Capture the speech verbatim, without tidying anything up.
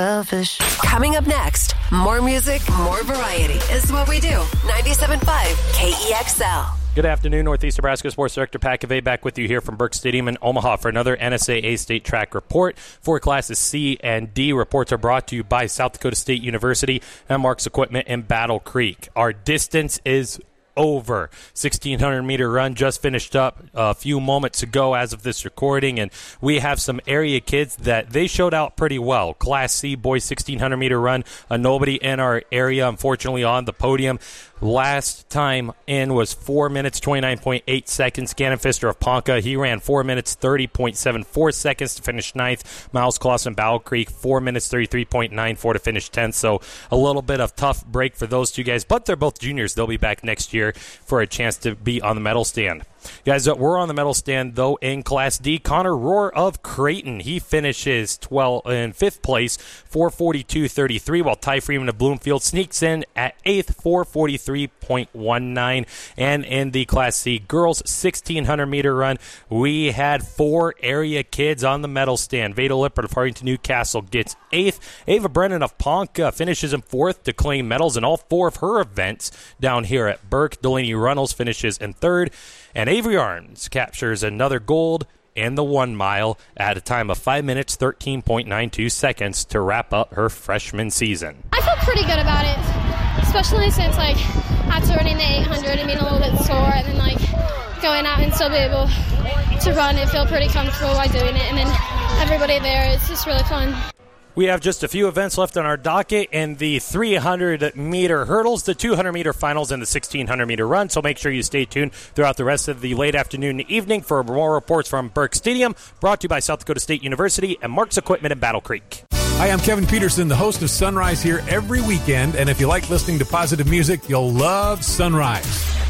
Selfish. Coming up next, more music, more variety is what we do. ninety-seven point five K E X L. Good afternoon, Northeast Nebraska Sports Director Pat Cavay back with you here from Burke Stadium in Omaha for another N S A A State Track Report. For classes C and D, reports are brought to you by South Dakota State University and Mark's Equipment in Battle Creek. Our distance is over. sixteen hundred meter run just finished up a few moments ago as of this recording, and we have some area kids that they showed out pretty well. Class C boys sixteen hundred meter run, uh, nobody in our area unfortunately on the podium. Last time in was four minutes, twenty-nine point eight seconds. Gannon Pfister of Ponca, he ran four minutes, thirty point seven four seconds to finish ninth. Miles Clausen, Battle Creek, four minutes, thirty-three point nine four to finish tenth. So a little bit of tough break for those two guys, but they're both juniors. They'll be back next year for a chance to be on the medal stand. Guys, uh, we're on the medal stand, though, in Class D. Connor Rohr of Creighton, he finishes twelfth in fifth place, four forty-two thirty-three, while Ty Freeman of Bloomfield sneaks in at eighth, four forty-three point one nine. And in the Class C girls sixteen hundred meter run, we had four area kids on the medal stand. Veda Lippert of Harrington Newcastle gets eighth. Ava Brennan of Ponca finishes in fourth to claim medals in all four of her events down here at Burke. Delaney Runnels finishes in third. And Avery Arns captures another gold in the one mile at a time of five minutes, thirteen point nine two seconds to wrap up her freshman season. I feel pretty good about it, especially since, like, after running the eight hundred and being a little bit sore, and then, like, going out and still be able to run and feel pretty comfortable while doing it. And then everybody there, it's just really fun. We have just a few events left on our docket in the three hundred meter hurdles, the two hundred meter finals, and the sixteen hundred meter run. So make sure you stay tuned throughout the rest of the late afternoon and evening for more reports from Burke Stadium, brought to you by South Dakota State University and Mark's Equipment in Battle Creek. Hi, I'm Kevin Peterson, the host of Sunrise here every weekend. And if you like listening to positive music, you'll love Sunrise.